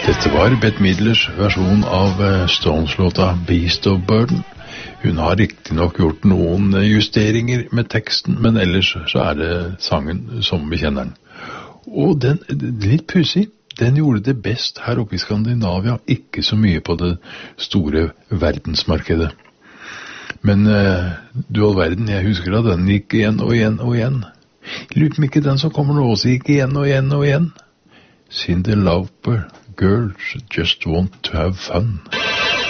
Dette var Bette Midlers versjon av Stones-låta Beast of Burden. Hun har riktignok gjort noen justeringer med teksten, men ellers så er det sangen som vi kjenner den. Og den, litt pussig, den gjorde det best her oppe i Skandinavia, ikke så mye på det store verdensmarkedet. Men du all verden, jeg husker at den gikk igjen og igjen og igjen. Lurer på ikke den som kommer nå også gikk igjen og igjen og iggen. Cyndi Lauper, Girls Just Want to Have Fun.